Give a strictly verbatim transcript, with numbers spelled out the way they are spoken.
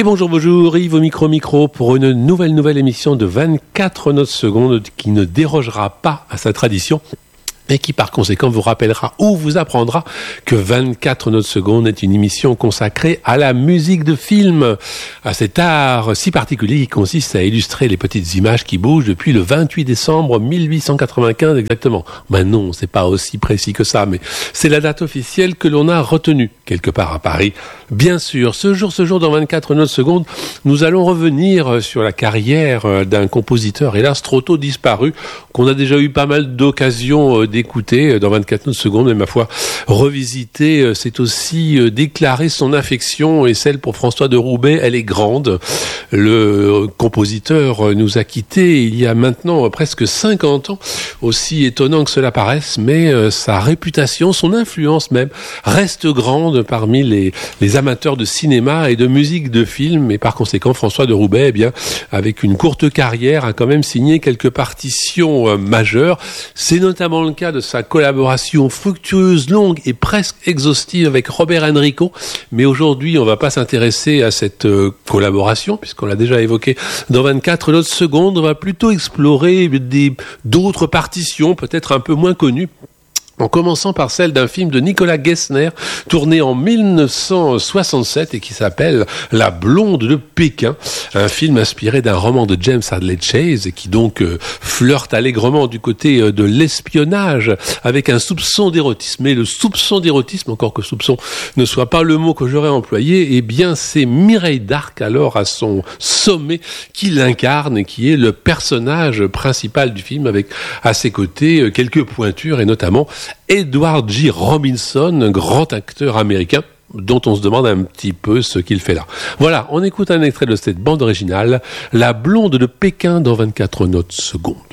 Et bonjour, bonjour, Yves au micro, micro pour une nouvelle, nouvelle émission de vingt-quatre notes secondes qui ne dérogera pas à sa tradition et qui par conséquent vous rappellera ou vous apprendra que vingt-quatre notes secondes est une émission consacrée à la musique de film, à cet art si particulier qui consiste à illustrer les petites images qui bougent depuis le vingt-huit décembre mille huit cent quatre-vingt-quinze exactement. Ben non, c'est pas aussi précis que ça, mais c'est la date officielle que l'on a retenue, quelque part à Paris. Bien sûr, ce jour, ce jour, dans vingt-quatre notes secondes, nous allons revenir sur la carrière d'un compositeur, hélas trop tôt disparu, qu'on a déjà eu pas mal d'occasions d'écouter dans vingt-quatre notes secondes, mais ma foi, revisiter, c'est aussi déclarer son affection, et celle pour François de Roubaix, elle est grande. Le compositeur nous a quittés il y a maintenant presque cinquante ans, aussi étonnant que cela paraisse, mais sa réputation, son influence même, reste grande parmi les, les amateurs de cinéma et de musique de film, et par conséquent, François de Roubaix, eh bien, avec une courte carrière, a quand même signé quelques partitions euh, majeures. C'est notamment le cas de sa collaboration fructueuse, longue et presque exhaustive avec Robert Enrico. Mais aujourd'hui, on va pas s'intéresser à cette euh, collaboration, puisqu'on l'a déjà évoqué dans vingt-quatre notes secondes. On va plutôt explorer des, d'autres partitions, peut-être un peu moins connues, en commençant par celle d'un film de Nicolas Gessner, tourné en dix-neuf cent soixante-sept et qui s'appelle La Blonde de Pékin, un film inspiré d'un roman de James Hadley Chase et qui donc euh, flirte allègrement du côté euh, de l'espionnage avec un soupçon d'érotisme. Et le soupçon d'érotisme, encore que soupçon ne soit pas le mot que j'aurais employé, eh bien c'est Mireille d'Arc, alors à son sommet, qui l'incarne et qui est le personnage principal du film, avec à ses côtés euh, quelques pointures et notamment Edward G. Robinson, grand acteur américain, dont on se demande un petit peu ce qu'il fait là. Voilà, on écoute un extrait de cette bande originale, La Blonde de Pékin, dans vingt-quatre notes secondes.